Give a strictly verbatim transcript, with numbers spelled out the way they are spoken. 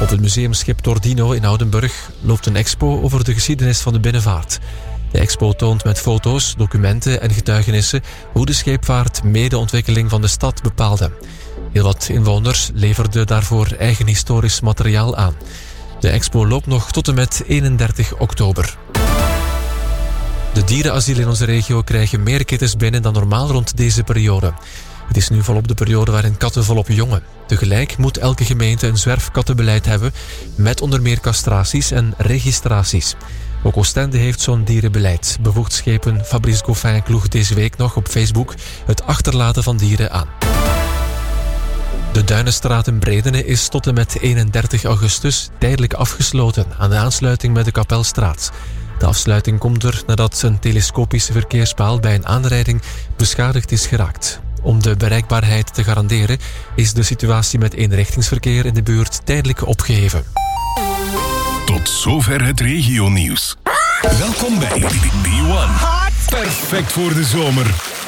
Op het museumschip Tordino in Oudenburg loopt een expo over de geschiedenis van de binnenvaart. De expo toont met foto's, documenten en getuigenissen hoe de scheepvaart mede de ontwikkeling van de stad bepaalde. Heel wat inwoners leverden daarvoor eigen historisch materiaal aan. De expo loopt nog tot en met eenendertig oktober. De dierenasielen in onze regio krijgen meer kittens binnen dan normaal rond deze periode. Het is nu volop de periode waarin katten volop jongen. Tegelijk moet elke gemeente een zwerfkattenbeleid hebben met onder meer castraties en registraties. Ook Oostende heeft zo'n dierenbeleid. Bevoegd schepen Fabrice Goffin kloeg deze week nog op Facebook het achterlaten van dieren aan. De Duinenstraat in Bredene is tot en met eenendertig augustus tijdelijk afgesloten aan de aansluiting met de Kapelstraat. De afsluiting komt er nadat een telescopische verkeerspaal bij een aanrijding beschadigd is geraakt. Om de bereikbaarheid te garanderen is de situatie met eenrichtingsverkeer in de buurt tijdelijk opgeheven. Tot zover het regionieuws. Welkom bij B one. Perfect voor de zomer.